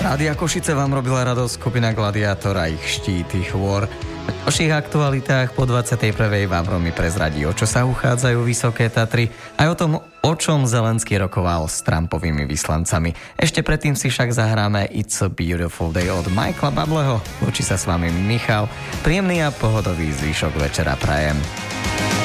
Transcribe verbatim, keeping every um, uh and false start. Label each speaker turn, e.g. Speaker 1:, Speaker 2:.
Speaker 1: Rádia Košice vám robila radosť skupina Gladiátor a ich štíty chôr. O všich aktualitách po dvadsiatej prvej vám Romy prezradí, o čo sa uchádzajú Vysoké Tatry, aj o tom, o čom Zelenský rokoval s Trumpovými vyslancami. Ešte predtým si však zahráme It's a Beautiful Day od Michaela Bubleho. Lúči sa s vami Michal. Príjemný a pohodový zvyšok večera prajem.